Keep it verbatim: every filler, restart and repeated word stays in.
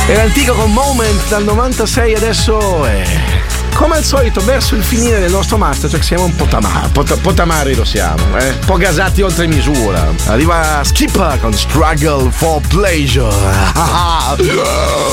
Era antico con Moment dal novantasei, adesso è come al solito verso il finire del nostro Masterchef siamo un po' tamari, po- potamari lo siamo, eh? Un po' gasati oltre misura. Arriva Skipper con Struggle for Pleasure.